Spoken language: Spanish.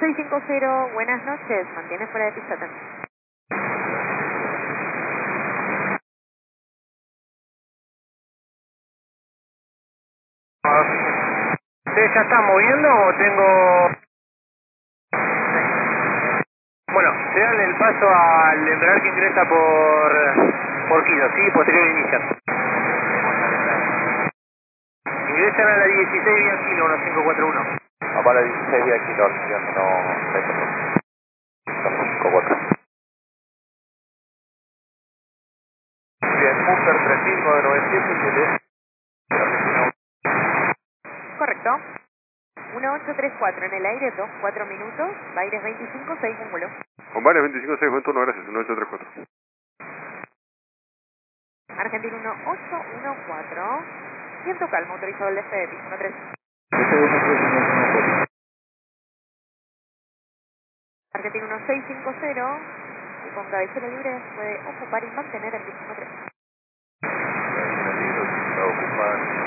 650, buenas noches, mantiene fuera de pista también. ¿Ustedes ya están moviendo o tengo...? Bueno, se dan el paso al embrague que ingresa por kilo, ¿sí? Posterior inicial. Ingresan a la 16 vía kilo, 1541. Vamos a la 16 vía kilo, acción no 54. Bien, Booker 3997 Correcto. 1834 en el aire, 24 minutos, Baires 25, 6 cúmulo. Con Baires 25, 621, gracias, 1834. Argentina 1814, viento calmo, autorizado el despegue, piso 13. Argentina 1650, y con cabecera libre puede ocupar y mantener el piso 13. Cabecera libre, ocupar